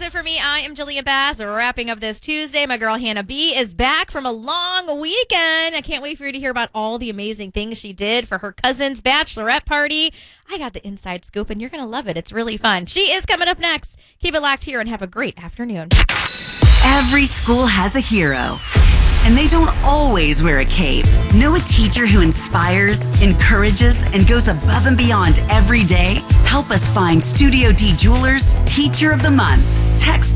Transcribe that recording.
does it for me. I am Jillian Bass, wrapping up this Tuesday. My girl Hannah B is back from a long weekend. I can't wait for you to hear about all the amazing things she did for her cousin's bachelorette party. I got the inside scoop, and you're going to love it. It's really fun. She is coming up next. Keep it locked here and have a great afternoon. Every school has a hero, and they don't always wear a cape. Know a teacher who inspires, encourages, and goes above and beyond every day? Help us find Studio D Jewelers Teacher of the Month. Text